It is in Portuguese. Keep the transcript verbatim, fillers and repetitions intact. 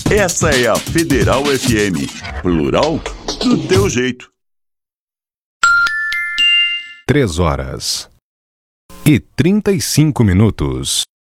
Essa é a Federal F M. Plural do teu jeito. Três horas e trinta e cinco minutos.